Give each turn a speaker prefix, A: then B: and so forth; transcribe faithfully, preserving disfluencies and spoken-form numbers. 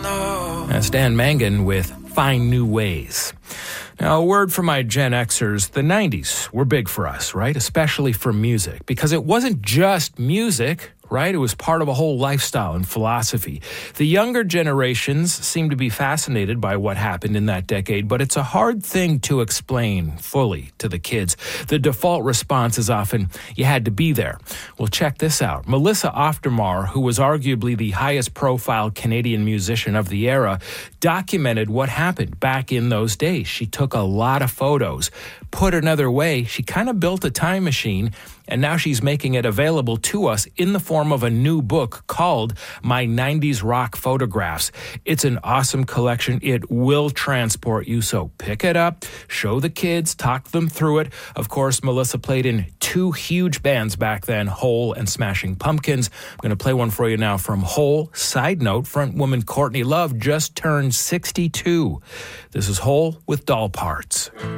A: That's Dan Mangan with Find New Ways. Now, a word for my Gen Xers, the nineties were big for us, right? Especially for music, because it wasn't just music, right? It was part of a whole lifestyle and philosophy. The younger generations seem to be fascinated by what happened in that decade, but it's a hard thing to explain fully to the kids. The default response is often, you had to be there. Well, check this out. Melissa Oftermar, who was arguably the highest profile Canadian musician of the era, documented what happened back in those days. She took a lot of photos. Put another way, she kind of built a time machine, and now she's making it available to us in the form of a new book called My nineties Rock Photographs. It's an awesome collection. It will transport you, so pick it up, show the kids, talk them through it. Of course, Melissa played in two huge bands back then, Hole and Smashing Pumpkins. I'm going to play one for you now from Hole. Side note, frontwoman Courtney Love just turned sixty-two. This is Hole with Doll Parts.